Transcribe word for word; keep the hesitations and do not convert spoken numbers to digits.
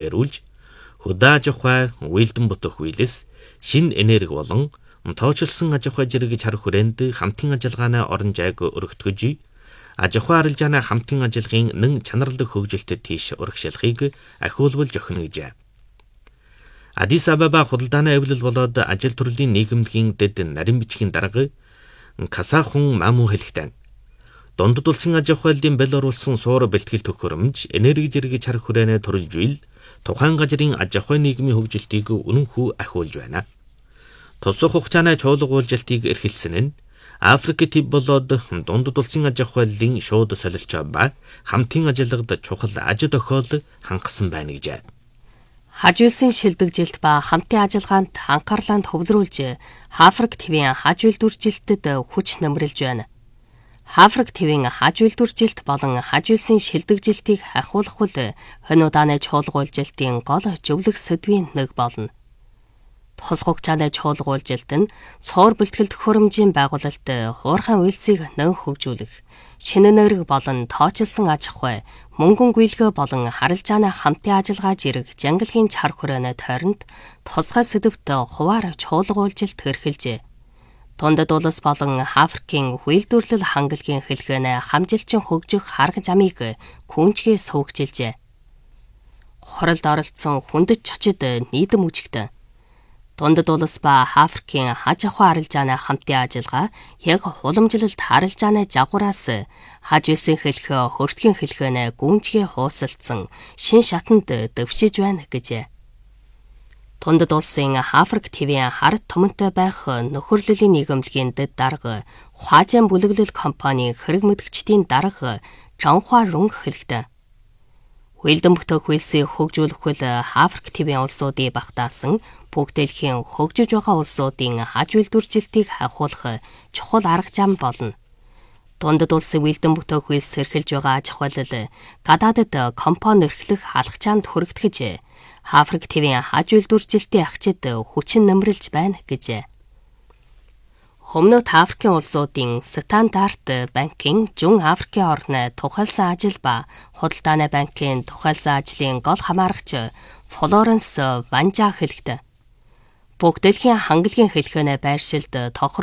илэрүүлж хөдөө аж ахуй, үйлдэн бүтэх үйлс, шин энерги болон тоочилсон аж ахуй зэрэг чар хүрээнд хамтын ажиллагааны орон зайг өргөтгөж, аж ахуй арилжааны хамтын ажиллагааны нэн чанарлаг хөгжилтэд тийш урагшилахыг ахиулбал зохино гэжээ. Адис Абаба худалдааны авилал болоод ажил төрлийн нийгэмлэгийн дэд нарийн бичгийн дарга Касахун Маму хэлэхдээ дундад улсын аж ахуйлын белоруулсан суур бэлтгэл төхөөрөмж энерги зэрэг чар хүрээнэ төрөлж ил тухайн газрын аж ахуй нийгмийн хөгжилтийг үнэнхүү ахиулж байна. Тусах хугацааны чуулга уулзалтыг эрхэлсэн нь Африк төв болоод дундад улсын аж ахуйлын шууд солилч ба хамтын ажиллагад чухал аж тохиол хангасан байна гэжээ. Хаж үйлсийн шилдэгжилт ба хамтын ажиллагаанд анхаарлаа төвлөрүүлж, Африк твийн хаж үйлдвэржилтэд хүч нэмрэлж байна. Африк твийн хаж үйлдвэржилт болон хаж үйлсийн шилдэгжилтийг ахиулах бол хонь удааны чуулга уулзалтын гол зөвлөх сэдвийн нэг болно. Тус хугацааны чуулга уулзалт нь суур бэлтгэл төхөөрөмжийн байгуулалт хуурхайн үйлсийг нэн хөгжүүлэх, шинэ энерги болон тоочилсон аж ахуй, мөнгөн гүйлгэ болон харилцааны хамтын ажиллагаа зэрэг жангалгийн чар хүрээний тойронд тусгай сэдвт хуваар чуулга уулзалт эрхэлжээ. Дундад улс болон Африкийн үйлдвэрлэл хангалагын хэлхээний хамжилчин хөгжих арга замыг күнжгээ суугчилжээ. Хоролд оролцсон хүндэт чочид нийдэм үжигдэн. Дундад улс ба Африкийн хаж ахуй арилжааны хамтын ажиллагаа яг хуламжлалт арилжааны жагуураас хаж үйлсийн хэлхээ хөртгийн хэлхээний гүнжгээ хуусалцсан шин шатанд дэвшиж байна гэжээ. Дундад улсын Африк твийн хард томонтой байх нөхөрлөлийн нийгэмлэгийн дэд дарга Хуажин бүлэглэл компани хэрэг мэдгчдийн дарга Жанхуа Рунг хэлэхдээ үйлдэн бүтээх үйлсийг хөгжүүлэх бол Африк твийн улсуудыг багтаасан бүгд дэлхийн хөгжиж байгаа улсуудын хаж үйлдвэржилтийг ахиулах чухал арга зам болно. Дундад улсын үйлдэн бүтээх үйлс эрхэлж байгаа аж ахуйлал гадаадд компани эрхлэх алхачаанд хүрэгдэж, Африк твийн хаж үйлдвэржилтийн агчид хүчин нэмрэлж байна гэжээ. Өмнөд Африкийн улсуудын стандарт банкын Зүүн Африкийн орны тухайлсан ажил ба худалдааны банкын тухайлсан ажлын гол хамаарагч Флоренс Ванжа хэлэхдээ бүгд дэлхийн хангалагын хэлхээний байршилд тохир